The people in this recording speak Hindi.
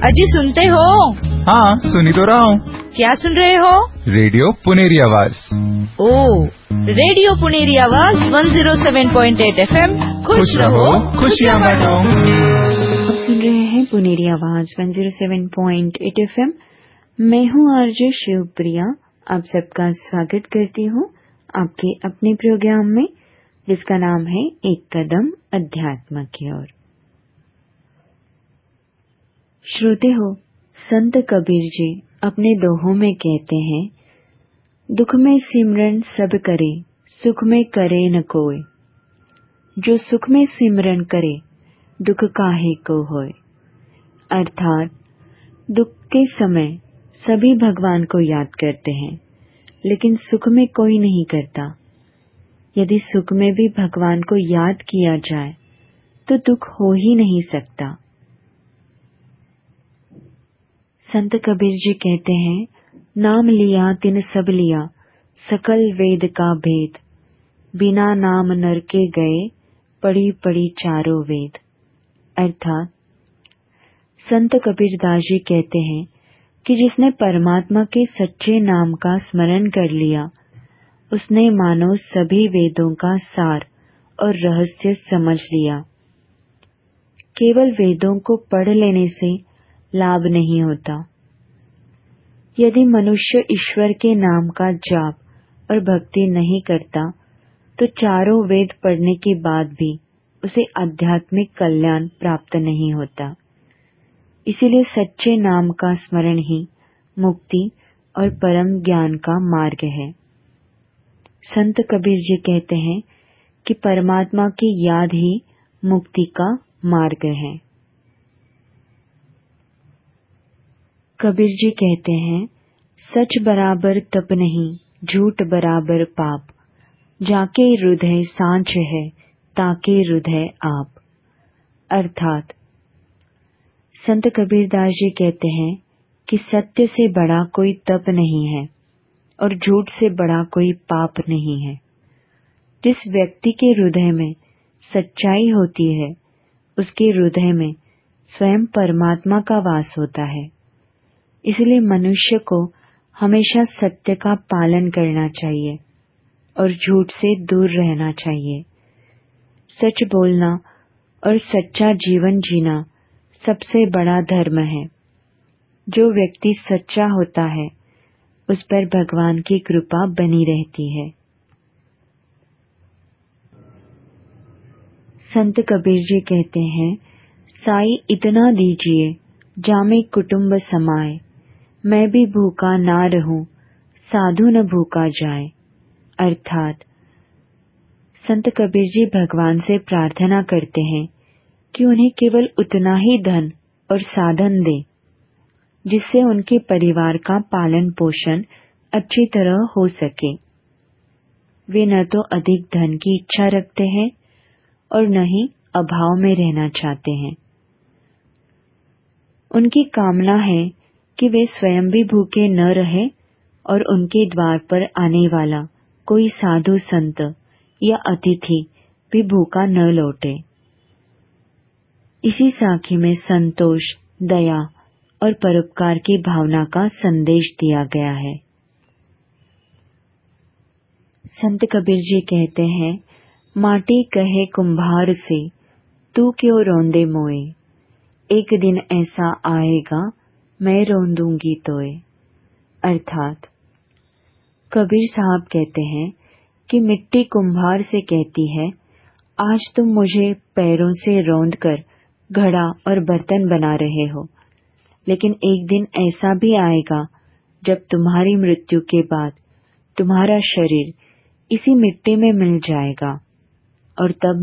अजी सुनते हो? हाँ, सुनी तो रहा हूँ। क्या सुन रहे हो? रेडियो पुनेरी आवाज। ओह, रेडियो पुनेरी आवाज 107.8 FM। खुश रहो, खुशियाँ बांटो। आप सुन रहे हैं पुनेरी आवाज 107.8 FM। मैं हूँ आरजे शिवप्रिया। आप सबका स्वागत करती हूँ आपके अपने प्रोग्राम में, जिसका नाम है एक कदम अध्यात्म की ओर। श्रोते हो, संत कबीर जी अपने दोहों में कहते हैं, दुख में सिमरन सब करे, सुख में करे न कोय। जो सुख में सिमरन करे, दुख काहे को होय। अर्थात दुख के समय सभी भगवान को याद करते हैं, लेकिन सुख में कोई नहीं करता। यदि सुख में भी भगवान को याद किया जाए तो दुख हो ही नहीं सकता। संत कबीर जी कहते हैं, नाम लिया तिन सब लिया, सकल वेद का भेद। बिना नाम नर के गए, पढ़ी पढ़ी चारों वेद। अर्थात संत कबीरदास जी कहते हैं कि जिसने परमात्मा के सच्चे नाम का स्मरण कर लिया, उसने मानो सभी वेदों का सार और रहस्य समझ लिया। केवल वेदों को पढ़ लेने से लाभ नहीं होता। यदि मनुष्य ईश्वर के नाम का जाप और भक्ति नहीं करता, तो चारों वेद पढ़ने के बाद भी उसे आध्यात्मिक कल्याण प्राप्त नहीं होता। इसीलिए सच्चे नाम का स्मरण ही मुक्ति और परम ज्ञान का मार्ग है। संत कबीर जी कहते हैं कि परमात्मा की याद ही मुक्ति का मार्ग है। कबीर जी कहते हैं, सच बराबर तप नहीं, झूठ बराबर पाप। जाके हृदय सांच है, ताके हृदय आप। अर्थात संत कबीरदास जी कहते हैं कि सत्य से बड़ा कोई तप नहीं है और झूठ से बड़ा कोई पाप नहीं है। जिस व्यक्ति के हृदय में सच्चाई होती है, उसके हृदय में स्वयं परमात्मा का वास होता है। इसलिए मनुष्य को हमेशा सत्य का पालन करना चाहिए और झूठ से दूर रहना चाहिए। सच बोलना और सच्चा जीवन जीना सबसे बड़ा धर्म है। जो व्यक्ति सच्चा होता है, उस पर भगवान की कृपा बनी रहती है। संत कबीर जी कहते हैं, साई इतना दीजिए, जामे कुटुंब समाए। मैं भी भूखा ना रहूं, साधु न भूखा जाए। अर्थात संत कबीर जी भगवान से प्रार्थना करते हैं कि उन्हें केवल उतना ही धन और साधन दे, जिससे उनके परिवार का पालन पोषण अच्छी तरह हो सके। वे न तो अधिक धन की इच्छा रखते हैं और न ही अभाव में रहना चाहते हैं। उनकी कामना है कि वे स्वयं भी भूखे न रहे और उनके द्वार पर आने वाला कोई साधु संत या अतिथि भी भूखा न लौटे। इसी साखी में संतोष, दया और परोपकार की भावना का संदेश दिया गया है। संत कबीर जी कहते हैं, माटी कहे कुम्हार से, तू क्यों रोंदे मोए। एक दिन ऐसा आएगा, मैं रोंदूंगी तोए। अर्थात कबीर साहब कहते हैं कि मिट्टी कुम्हार से कहती है, आज तुम मुझे पैरों से रौंद कर घड़ा और बर्तन बना रहे हो, लेकिन एक दिन ऐसा भी आएगा जब तुम्हारी मृत्यु के बाद तुम्हारा शरीर इसी मिट्टी में मिल जाएगा और तब